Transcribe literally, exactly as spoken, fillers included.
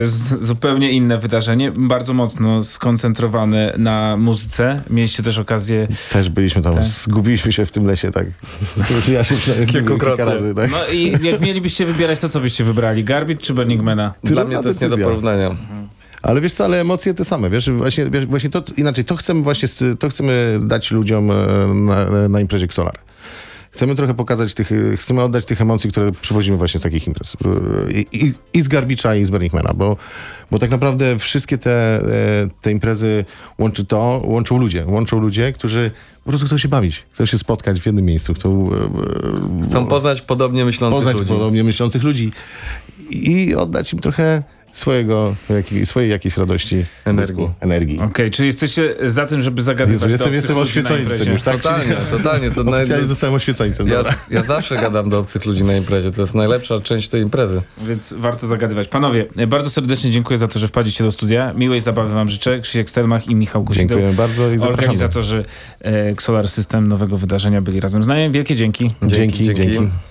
Z, zupełnie inne wydarzenie, bardzo mocno skoncentrowane na muzyce. Mieliście też okazję... Też byliśmy tam, tak. Zgubiliśmy się w tym lesie, tak. Ja się kilka razy, tak. No i jak mielibyście wybierać, to co byście wybrali? Garbage czy Burning Mana? Dla mnie to jest nie do porównania. Mhm. Ale wiesz co, ale emocje te same, wiesz, właśnie, wiesz, właśnie to inaczej, to chcemy właśnie, to chcemy dać ludziom na, na imprezie Xolar. Chcemy trochę pokazać tych, chcemy oddać tych emocji, które przywozimy właśnie z takich imprez. I, i, i z Garbicza, i z Burning Mana, bo, bo tak naprawdę wszystkie te, te imprezy łączy to, łączą ludzie, łączą ludzie, którzy po prostu chcą się bawić, chcą się spotkać w jednym miejscu, chcą... Chcą poznać podobnie myślących poznać ludzi. podobnie myślących ludzi i oddać im trochę swojego, jakiej, swojej jakiejś radości, energii. energii. Okej, okay, czy jesteście za tym, żeby zagadywać Jezu, do jestem, obcych jestem ludzi na oświecońcem imprezie? już, tak? Totalnie, totalnie. To Oficjalnie naj... zostałem oświecońcem. Ja, dobra. ja zawsze gadam do obcych ludzi na imprezie. To jest najlepsza część tej imprezy. Więc warto zagadywać. Panowie, bardzo serdecznie dziękuję za to, że wpadliście do studia. Miłej zabawy wam życzę. Krzysiek Stelmach i Michał Kosideł. Dziękuję bardzo i zapraszamy. Organizatorzy e, Xolar System nowego wydarzenia byli razem z nami. Wielkie dzięki. Dzięki, dzięki. dzięki.